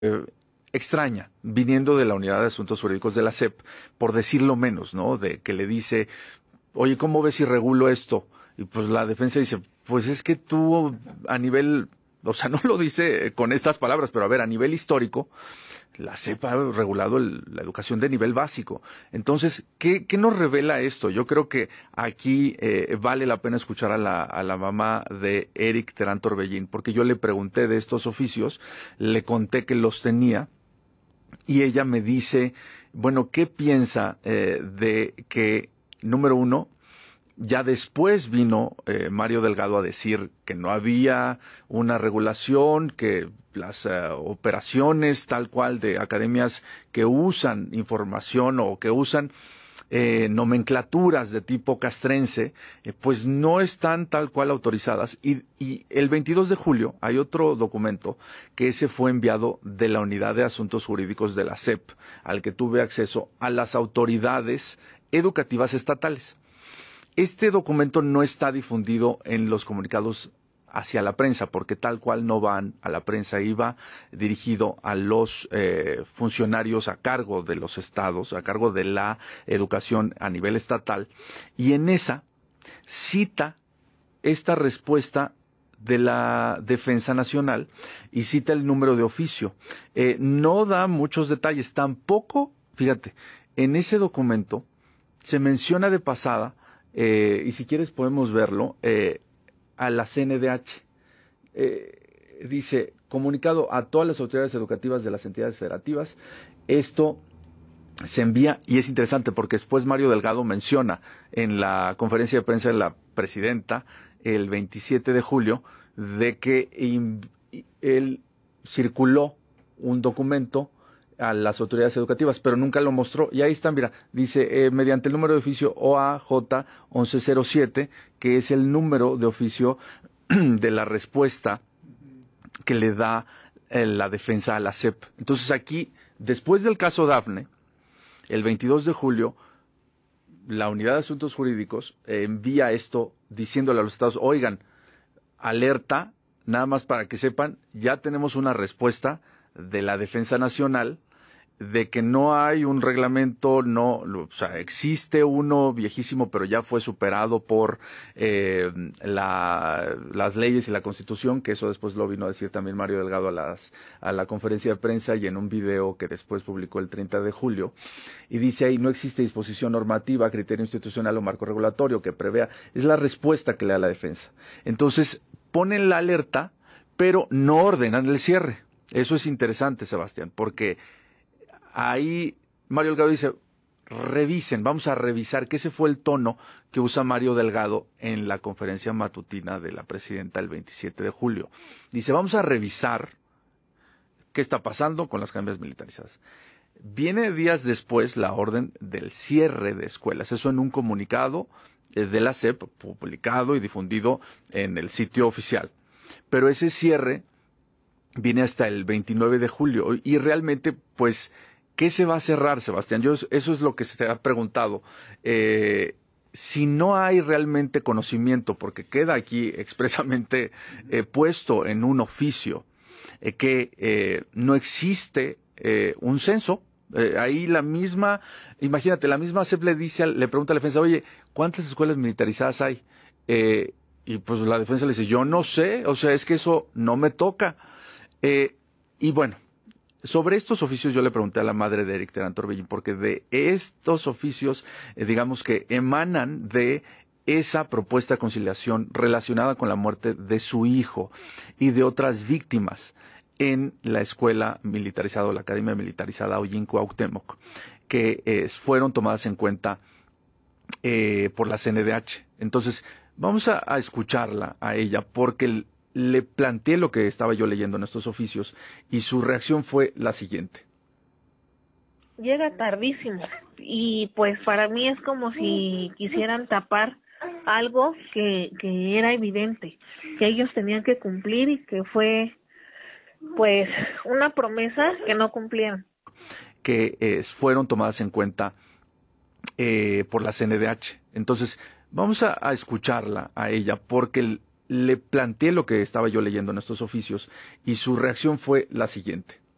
eh, extraña, viniendo de la Unidad de Asuntos Jurídicos de la SEP, por decirlo menos, ¿no? De que le dice, oye, ¿cómo ves si regulo esto? Y pues la defensa dice, pues es que tú a nivel, o sea, no lo dice con estas palabras, pero a ver, a nivel histórico, la SEP ha regulado la educación de nivel básico. Entonces, ¿qué nos revela esto? Yo creo que aquí vale la pena escuchar a la mamá de Eric Terán Torbellín, porque yo le pregunté de estos oficios, le conté que los tenía, y ella me dice, bueno, ¿qué piensa de que, número uno, ya después vino Mario Delgado a decir que no había una regulación, que las operaciones tal cual de academias que usan información o que usan nomenclaturas de tipo castrense, pues no están tal cual autorizadas. Y el 22 de julio hay otro documento que ese fue enviado de la Unidad de Asuntos Jurídicos de la SEP, al que tuve acceso a las autoridades educativas estatales. Este documento no está difundido en los comunicados hacia la prensa, porque tal cual no van a la prensa, iba dirigido a los funcionarios a cargo de los estados, a cargo de la educación a nivel estatal, y en esa cita esta respuesta de la Defensa Nacional y cita el número de oficio. No da muchos detalles, tampoco, fíjate, en ese documento se menciona de pasada, y si quieres podemos verlo, a la CNDH. Dice, comunicado a todas las autoridades educativas de las entidades federativas, esto se envía, y es interesante porque después Mario Delgado menciona en la conferencia de prensa de la presidenta el 27 de julio de que él circuló un documento a las autoridades educativas, pero nunca lo mostró. Y ahí está, mira, dice, mediante el número de oficio OAJ 1107, que es el número de oficio de la respuesta que le da la defensa a la SEP. Entonces aquí, después del caso Dafne, el 22 de julio, la Unidad de Asuntos Jurídicos envía esto diciéndole a los estados, oigan, alerta, nada más para que sepan, ya tenemos una respuesta de la Defensa Nacional de que no hay un reglamento, no, o sea, existe uno viejísimo, pero ya fue superado por las leyes y la Constitución, que eso después lo vino a decir también Mario Delgado a la conferencia de prensa y en un video que después publicó el 30 de julio, y dice ahí, no existe disposición normativa, criterio institucional o marco regulatorio que prevea, es la respuesta que le da la defensa. Entonces, ponen la alerta, pero no ordenan el cierre. Eso es interesante, Sebastián, porque ahí Mario Delgado dice, revisen, vamos a revisar, que ese fue el tono que usa Mario Delgado en la conferencia matutina de la presidenta el 27 de julio. Dice, vamos a revisar qué está pasando con las academias militarizadas. Viene días después la orden del cierre de escuelas, eso en un comunicado de la SEP, publicado y difundido en el sitio oficial. Pero ese cierre viene hasta el 29 de julio y realmente, pues, ¿qué se va a cerrar, Sebastián? Eso es lo que se te ha preguntado. Si no hay realmente conocimiento, porque queda aquí expresamente puesto en un oficio que no existe un censo, ahí la misma, imagínate, la misma SEP le pregunta a la defensa, oye, ¿cuántas escuelas militarizadas hay? Y pues la defensa le dice, yo no sé, o sea, es que eso no me toca. Y bueno, sobre estos oficios yo le pregunté a la madre de Eric Terán Torbellín, porque de estos oficios, digamos que emanan de esa propuesta de conciliación relacionada con la muerte de su hijo y de otras víctimas en la escuela militarizada o la academia militarizada Ollin Cuauhtémoc, que fueron tomadas en cuenta por la CNDH. Entonces, vamos a escucharla a ella, porque le planteé lo que estaba yo leyendo en estos oficios y su reacción fue la siguiente. Llega tardísimo y pues para mí es como si quisieran tapar algo que era evidente, que ellos tenían que cumplir y que fue pues una promesa que no cumplieron. Que fueron tomadas en cuenta por la CNDH. Entonces, vamos a escucharla a ella porque le planteé lo que estaba yo leyendo en estos oficios y su reacción fue la siguiente.